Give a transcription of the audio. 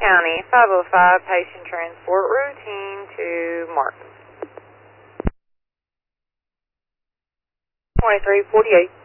County, 505, patient transport routine to Martin. 2348.